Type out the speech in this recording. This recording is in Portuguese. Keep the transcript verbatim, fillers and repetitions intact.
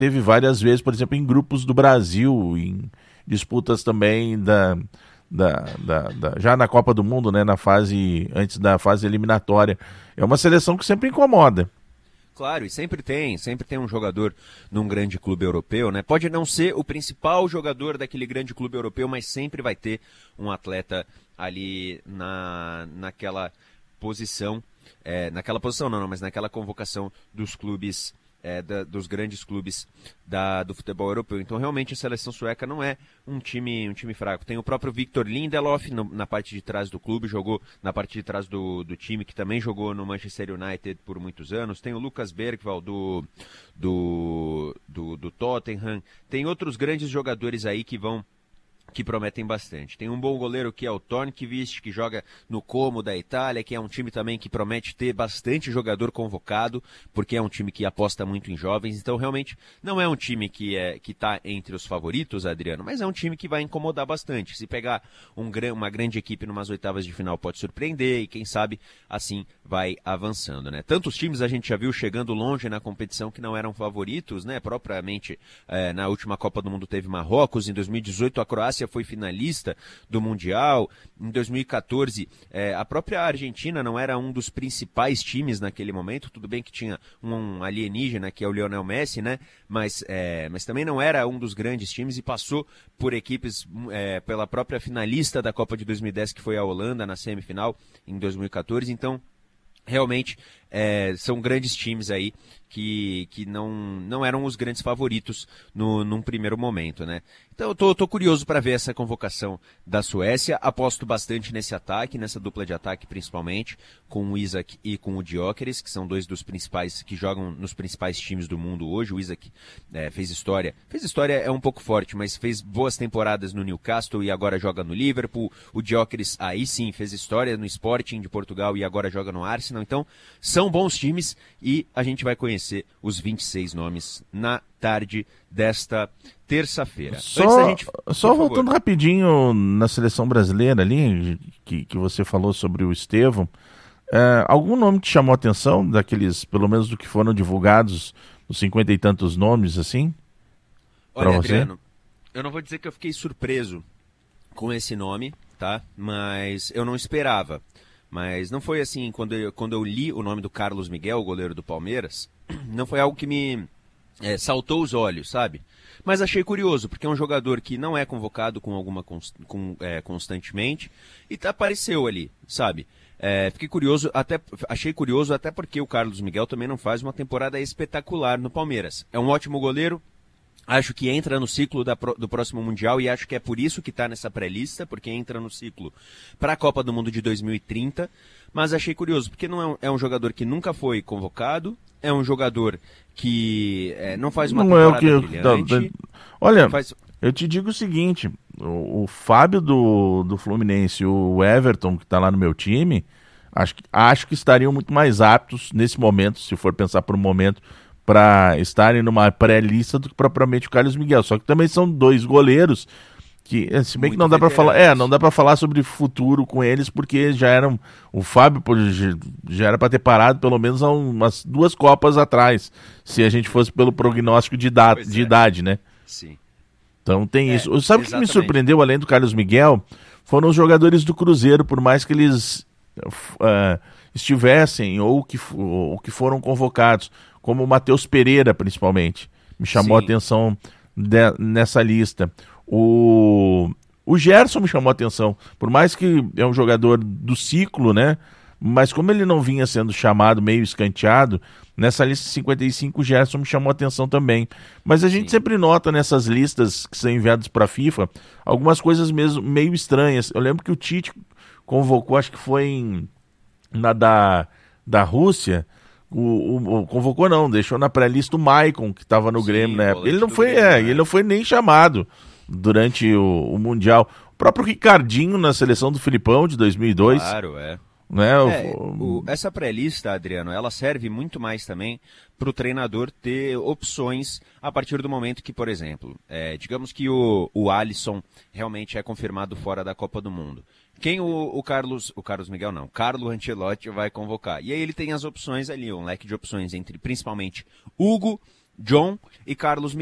teve várias vezes, por exemplo, em grupos do Brasil, em disputas também da, da, da, da, já na Copa do Mundo, né, na fase, antes da fase eliminatória. É uma seleção que sempre incomoda. Claro, e sempre tem, sempre tem um jogador num grande clube europeu, né? Pode não ser o principal jogador daquele grande clube europeu, mas sempre vai ter um atleta ali na, naquela posição, é, naquela posição não, não, mas naquela convocação dos clubes, é, da, dos grandes clubes da, do futebol europeu. Então realmente a seleção sueca não é um time, um time fraco. Tem o próprio Victor Lindelof no, na parte de trás do clube, jogou na parte de trás do, do time, que também jogou no Manchester United por muitos anos. Tem o Lucas Bergvall do, do, do, do Tottenham. Tem outros grandes jogadores aí que vão que prometem bastante. Tem um bom goleiro que é o Tornqvist, que joga no Como da Itália, que é um time também que promete ter bastante jogador convocado, porque é um time que aposta muito em jovens. Então realmente não é um time que é que está entre os favoritos, Adriano, mas é um time que vai incomodar bastante. Se pegar um, uma grande equipe numas oitavas de final pode surpreender e quem sabe assim vai avançando, né? Tantos times a gente já viu chegando longe na competição que não eram favoritos, né? Propriamente é, na última Copa do Mundo teve Marrocos, em dois mil e dezoito a Croácia foi finalista do Mundial, em dois mil e quatorze é, a própria Argentina não era um dos principais times naquele momento, tudo bem que tinha um alienígena que é o Lionel Messi, né? Mas, é, mas também não era um dos grandes times e passou por equipes é, pela própria finalista da Copa de dois mil e dez, que foi a Holanda na semifinal em dois mil e quatorze, então realmente é, são grandes times aí que, que não, não eram os grandes favoritos no, num primeiro momento, né? Então eu tô, tô curioso para ver essa convocação da Suécia, aposto bastante nesse ataque, nessa dupla de ataque principalmente, com o Isak e com o Gyökeres, que são dois dos principais, que jogam nos principais times do mundo hoje. O Isak é, fez história, fez história é um pouco forte, mas fez boas temporadas no Newcastle e agora joga no Liverpool. O Gyökeres aí sim fez história no Sporting de Portugal e agora joga no Arsenal. Então são bons times e a gente vai conhecer os vinte e seis nomes na tarde desta terça-feira. Só, gente, só voltando favor. rapidinho na seleção brasileira ali, que, que você falou sobre o Estevão, é, algum nome te chamou a atenção, daqueles, pelo menos do que foram divulgados, os cinquenta e tantos nomes, assim? Olha, Adriano, eu não vou dizer que eu fiquei surpreso com esse nome, tá? Mas eu não esperava. Mas não foi assim, quando eu, quando eu li o nome do Carlos Miguel, o goleiro do Palmeiras, não foi algo que me é, saltou os olhos, sabe? Mas achei curioso, porque é um jogador que não é convocado com alguma const, com, é, constantemente e tá, apareceu ali, sabe? É, fiquei curioso, até, achei curioso até porque o Carlos Miguel também não faz uma temporada espetacular no Palmeiras. É um ótimo goleiro. Acho que entra no ciclo da, do próximo Mundial e acho que é por isso que está nessa pré-lista, porque entra no ciclo para a Copa do Mundo de dois mil e trinta, mas achei curioso, porque não é um, é um jogador que nunca foi convocado, é um jogador que é, não faz uma não temporada é o que brilhante. Eu, olha, faz... eu te digo o seguinte, o, o Fábio do, do Fluminense e o Everton, que está lá no meu time, acho que, acho que estariam muito mais aptos nesse momento, se for pensar por um momento, para estarem numa pré-lista do que propriamente o Carlos Miguel. Só que também são dois goleiros que, se bem muito que não dá para falar, é, não dá para falar sobre futuro com eles, porque já eram, o Fábio já era para ter parado pelo menos há umas duas Copas atrás, se a gente fosse pelo prognóstico de, da, de é. idade, né? Sim. Então tem é, isso. Sabe o que me surpreendeu, além do Carlos Miguel? Foram os jogadores do Cruzeiro, por mais que eles uh, estivessem ou que, ou que foram convocados, como o Matheus Pereira, principalmente. Me chamou Sim. a atenção de, nessa lista. O, o Gerson me chamou a atenção. Por mais que é um jogador do ciclo, né? Mas como ele não vinha sendo chamado, meio escanteado, nessa lista cinquenta e cinco o Gerson me chamou a atenção também. Mas a gente Sim. sempre nota nessas listas que são enviadas para a FIFA algumas coisas mesmo meio estranhas. Eu lembro que o Tite convocou, acho que foi em, na da, da Rússia... O, o, o, convocou não, deixou na pré-lista o Maicon, que estava no Sim, Grêmio na época. Ele não foi, Grêmio, é, né? ele não foi nem chamado durante o, o Mundial. O próprio Ricardinho na seleção do Filipão de dois mil e dois. Claro, é. Né? é o, o, essa pré-lista, Adriano, ela serve muito mais também para o treinador ter opções a partir do momento que, por exemplo, é, digamos que o, o Alisson realmente é confirmado fora da Copa do Mundo. Quem o, o Carlos, o Carlos Miguel não, Carlo Ancelotti vai convocar. E aí ele tem as opções ali, um leque de opções entre principalmente Hugo, John e Carlos